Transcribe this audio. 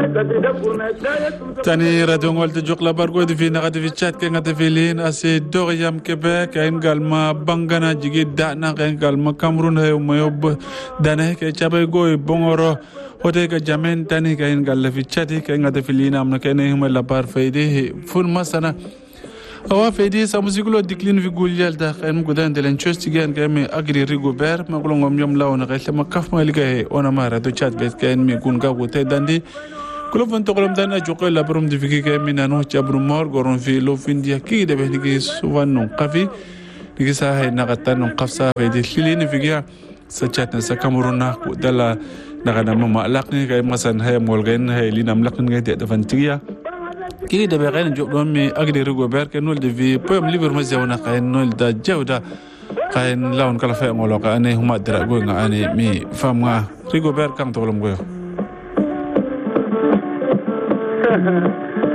تاني راديو ngolde jokla bargodi fi nagati fi chat ke ngati fi lin ase doriyam Quebec en galma bangana jigi dana en galma Cameroun he moyob dana ke chabay goy bongoro hote ka jamen tani ke en gal fi chat ke ngati fi lin amna ke ne huma la par fayde ful masana awa fayde sa musikulo diklin fi gulyal da en gudan de lenchosti gen ke me agri rigobert ma golongom yom lawna ke ma kaf ma liga ona ma radio chat bet ke en mi kun ga gote dandi كلهم تقولون دانا جوكل لبرم دفيكي من أنو جبر مار قرن في لو فين دي أكيد بهنيكي سوان نقفي نيجي ساهي نقطة نقفصا في دي خليني فيها سجاتنا سكامرونا دلا نقدر ما ألاقني كي مثلا هاي مولغين هاي اللي نملقن كي تدفنتيا كي ده بغير جوكلهم مي أقدر رجوبر كنول دفي بيم ليفر مزيونا كنول دا جودا كاين لون كلا فهم ولا كأني هم أدركوا أني مي فما رجوبر كم تقولون